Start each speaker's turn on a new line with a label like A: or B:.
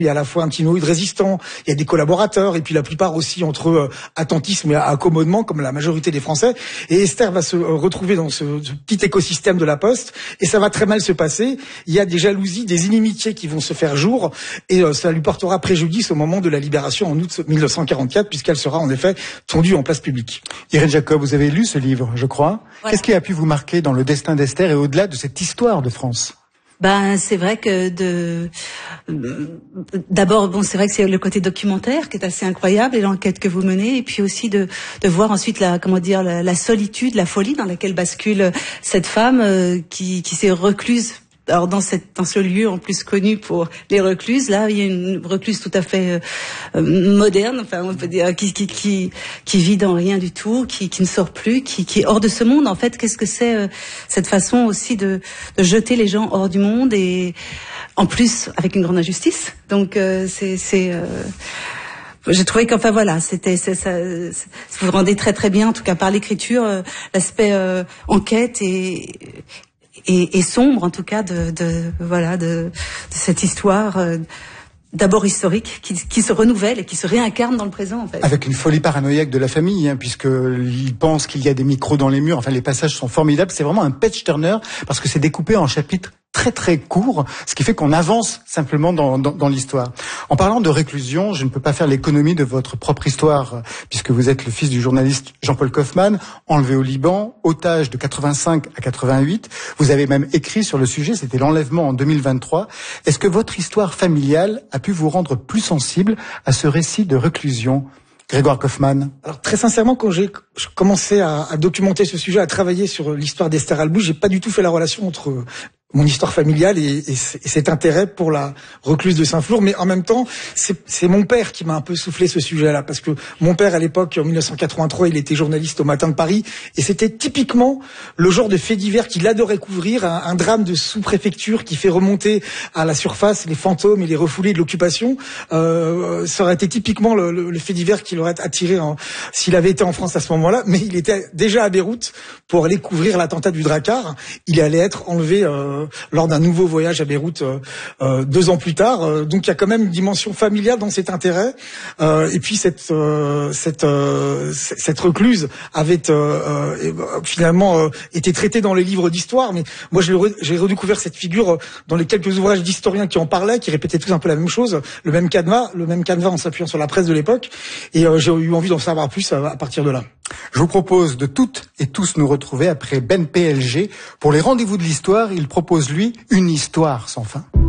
A: Il y a à la fois un petit noyau de résistants, il y a des collaborateurs, et puis la plupart aussi entre attentisme et accommodement, comme la majorité des Français. Et Esther va se retrouver dans ce petit écosystème de la Poste, et ça va très mal se passer. Il y a des jalousies, des inimitiés qui vont se faire jour, et ça lui portera préjudice au moment de la libération en août 1944, puisqu'elle sera en effet tondue en place publique.
B: Irène Jacob, vous avez lu ce livre, je crois. Voilà. Qu'est-ce qui a pu vous marquer dans le destin d'Esther et au-delà de cette histoire de France ?
C: C'est vrai que d'abord, c'est vrai que c'est le côté documentaire qui est assez incroyable et l'enquête que vous menez, et puis aussi de voir ensuite la solitude, la folie dans laquelle bascule cette femme qui s'est recluse. Alors dans ce lieu en plus connu pour les recluses, là il y a une recluse tout à fait moderne, enfin on peut dire qui vit dans rien du tout, qui ne sort plus, qui est hors de ce monde. En fait, qu'est-ce que c'est cette façon aussi de jeter les gens hors du monde, et en plus avec une grande injustice. Donc j'ai trouvé qu'enfin voilà, ça vous rendez très très bien, en tout cas par l'écriture, l'aspect enquête et sombre en tout cas de cette histoire d'abord historique qui se renouvelle et qui se réincarne dans le présent en fait.
B: Avec une folie paranoïaque de la famille, puisqu'ils pensent qu'il y a des micros dans les murs. Enfin, les passages sont formidables. C'est vraiment un page-turner parce que c'est découpé en chapitres très très court, ce qui fait qu'on avance simplement dans l'histoire. En parlant de réclusion, je ne peux pas faire l'économie de votre propre histoire, puisque vous êtes le fils du journaliste Jean-Paul Kaufmann, enlevé au Liban, otage de 85 à 88. Vous avez même écrit sur le sujet, c'était l'enlèvement en 2023. Est-ce que votre histoire familiale a pu vous rendre plus sensible à ce récit de réclusion ? Grégoire Kaufmann.
A: Alors très sincèrement, quand j'ai commencé à documenter ce sujet, à travailler sur l'histoire d'Esther Albouch, j'ai pas du tout fait la relation entre mon histoire familiale et cet intérêt pour la recluse de Saint-Flour, mais en même temps, c'est mon père qui m'a un peu soufflé ce sujet-là, parce que mon père, à l'époque, en 1983, il était journaliste au Matin de Paris, et c'était typiquement le genre de fait divers qu'il adorait couvrir, un drame de sous-préfecture qui fait remonter à la surface les fantômes et les refoulés de l'occupation. Ça aurait été typiquement le fait divers qui l'aurait attiré s'il avait été en France à ce moment-là, mais il était déjà à Beyrouth pour aller couvrir l'attentat du Drakkar. Il allait être enlevé lors d'un nouveau voyage à Beyrouth 2 ans plus tard. Donc il y a quand même une dimension familiale dans cet intérêt. Et puis cette recluse avait finalement été traitée dans les livres d'histoire. Mais moi j'ai redécouvert cette figure dans les quelques ouvrages d'historiens qui en parlaient, qui répétaient tous un peu la même chose, le même canevas en s'appuyant sur la presse de l'époque. Et j'ai eu envie d'en savoir plus à partir de là.
B: Je vous propose de toutes et tous nous retrouver après Ben PLG. Pour les rendez-vous de l'histoire, il propose lui une histoire sans fin.